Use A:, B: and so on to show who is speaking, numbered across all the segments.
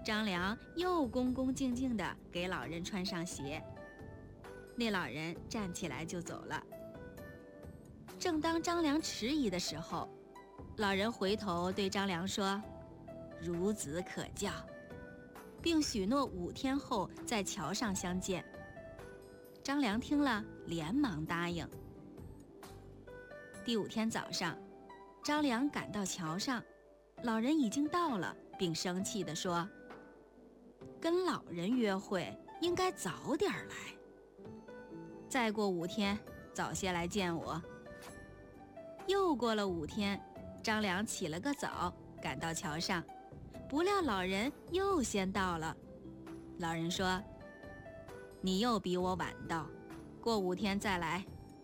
A: 张良又恭恭敬敬地给老人穿上鞋。那老人站起来就走了。正当张良迟疑的时候，老人回头对张良说：“孺子可教。”并许诺5天后在桥上相见。张良听了，连忙答应。第5天早上，张良赶到桥上，老人已经到了，并生气地说：“跟老人约会应该早点来，再过5天，早些来见我。”又过了5天，张良起了个早，赶到桥上，不料老人又先到了。老人说：“你又比我晚到，过5天再来。”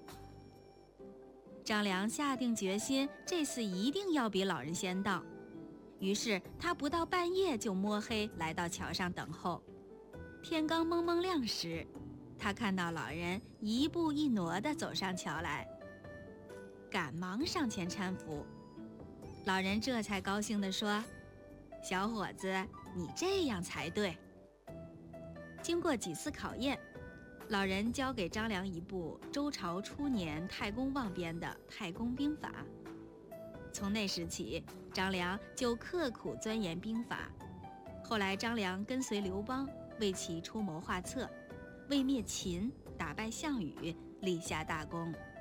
A: 张良下定决心，这次一定要比老人先到。于是他不到半夜就摸黑来到桥上等候。天刚蒙蒙亮时，他看到老人一步一挪地走上桥来，赶忙上前搀扶。老人这才高兴地说：“小伙子，你这样才对。”经过几次考验，老人交给张良一部周朝初年太公望编的《太公兵法》。从那时起，张良就刻苦钻研兵法。后来张良跟随刘邦，为其出谋划策，为灭秦，打败项羽，立下大功。